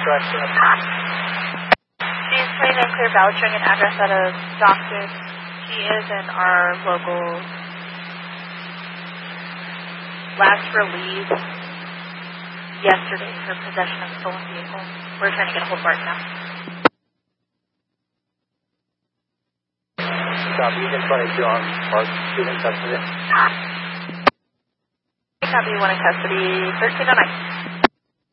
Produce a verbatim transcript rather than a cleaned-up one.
Correct. She's putting in clear vouchering and address at a doctor. She is in our local last release yesterday for possession of a stolen vehicle. We're trying to get a hold of Bart now. Copy, you can twenty-two on Park, she's in custody. Copy, one in custody, thirteen oh nine.